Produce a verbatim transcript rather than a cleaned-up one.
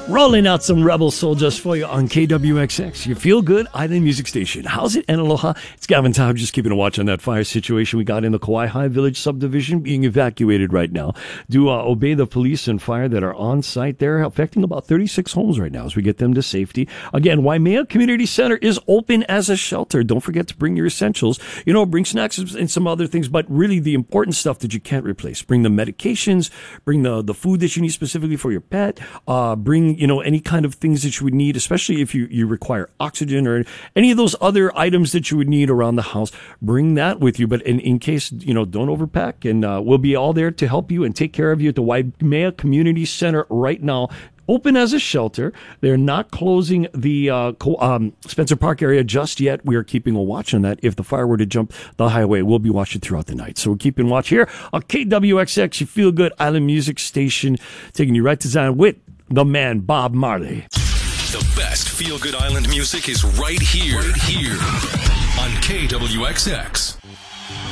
Rolling out some Rebel Soul just for you on K W X X, your feel-good island music station. How's it, and aloha? It's Gavin Taub, just keeping a watch on that fire situation we got in the Kauai High Village subdivision, being evacuated right now. Do uh, obey the police and fire that are on site there, affecting about thirty-six homes right now as we get them to safety. Again, Waimea Community Center is open as a shelter. Don't forget to bring your essentials. You know, bring snacks and some other things, but really the important stuff that you can't replace. Bring the medications, bring the, the food that you need specifically for your pet, uh, bring, you know, any kind of things that you would need, especially if you, you require oxygen or any of those other items that you would need around the house. Bring that with you. But in, in case, you know, don't overpack, and uh, we'll be all there to help you and take care of you at the Waimea Community Center right now. Open as a shelter. They're not closing the uh, um, Spencer Park area just yet. We are keeping a watch on that. If the fire were to jump the highway, we'll be watching throughout the night. So we're keeping watch here on K W X X, your feel-good island music station, taking you right to Zion with the man, Bob Marley. The best feel-good island music is right here, right here on K W X X.